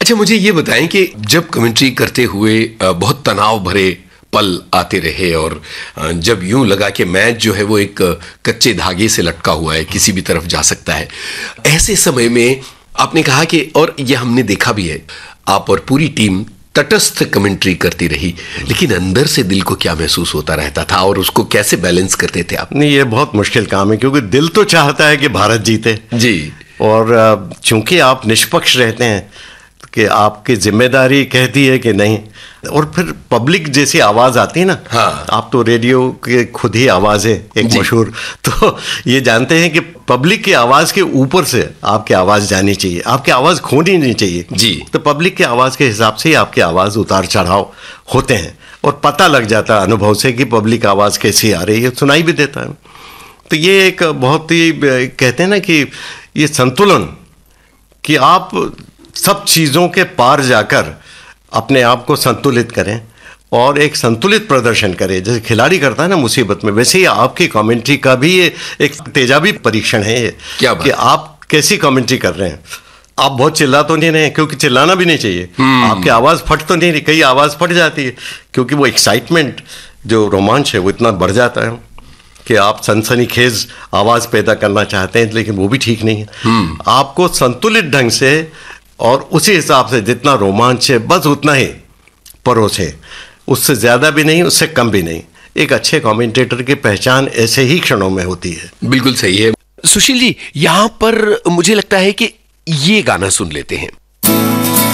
अच्छा, मुझे ये बताएं कि जब कमेंट्री करते हुए बहुत तनाव भरे पल आते रहे और जब यूं लगा कि मैच जो है वो एक कच्चे धागे से लटका हुआ है, किसी भी तरफ जा सकता है, ऐसे समय में आपने कहा कि, और ये हमने देखा भी है, आप और पूरी टीम तटस्थ कमेंट्री करती रही, लेकिन अंदर से दिल को क्या महसूस होता रहता था और उसको कैसे बैलेंस करते थे आप? नहीं, ये बहुत मुश्किल काम है, क्योंकि दिल तो चाहता है कि भारत जीते जी, और चूंकि आप निष्पक्ष रहते हैं कि आपकी जिम्मेदारी कहती है कि नहीं, और फिर पब्लिक जैसी आवाज़ आती है ना। हाँ। आप तो रेडियो के खुद ही आवाज़ है एक मशहूर, तो ये जानते हैं कि पब्लिक की आवाज़ के ऊपर से आपकी आवाज़ जानी चाहिए, आपकी आवाज़ खोनी नहीं चाहिए जी। तो पब्लिक की आवाज़ के हिसाब से ही आपकी आवाज़ उतार चढ़ाव होते हैं और पता लग जाता है अनुभव से कि पब्लिक आवाज़ कैसी आ रही है, सुनाई भी देता है। तो ये एक बहुत ही, कहते हैं ना कि ये संतुलन, कि आप सब चीज़ों के पार जाकर अपने आप को संतुलित करें और एक संतुलित प्रदर्शन करें, जैसे खिलाड़ी करता है ना मुसीबत में, वैसे ही आपकी कमेंट्री का भी ये एक तेजाबी परीक्षण है ये, क्या बात? कि आप कैसी कमेंट्री कर रहे हैं। आप बहुत चिल्ला तो नहीं रहे, क्योंकि चिल्लाना भी नहीं चाहिए, आपकी आवाज़ फट तो नहीं रही, कई आवाज़ फट जाती है, क्योंकि वो एक्साइटमेंट, जो रोमांच है वो इतना बढ़ जाता है कि आप सनसनीखेज आवाज़ पैदा करना चाहते हैं, लेकिन वो भी ठीक नहीं है। आपको संतुलित ढंग से और उसी हिसाब से जितना रोमांच है बस उतना ही परोसे, उससे ज़्यादा भी नहीं, उससे कम भी नहीं। एक अच्छे कमेंटेटर की पहचान ऐसे ही क्षणों में होती है। बिल्कुल सही है। सुशील जी, यहाँ पर मुझे लगता है कि ये गाना सुन लेते हैं।